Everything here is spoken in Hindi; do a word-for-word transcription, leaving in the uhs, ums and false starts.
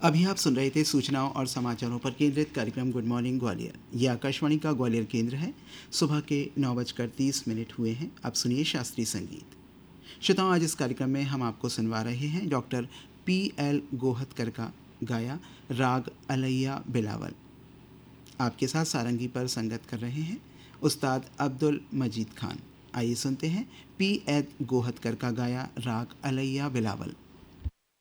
अभी आप सुन रहे थे सूचनाओं और समाचारों पर केंद्रित कार्यक्रम गुड मॉर्निंग ग्वालियर। ये आकाशवाणी का ग्वालियर केंद्र है। सुबह के नौ बजकर तीस मिनट हुए हैं। अब सुनिए शास्त्रीय संगीत। श्रोताओं, आज इस कार्यक्रम में हम आपको सुनवा रहे हैं डॉक्टर पी एल गोहतकर का गाया राग अलैया बिलावल। आपके साथ सारंगी पर संगत कर रहे हैं उस्ताद अब्दुल मजीद खान। आइए सुनते हैं पी एल गोहतकर का गाया राग अलैया बिलावल।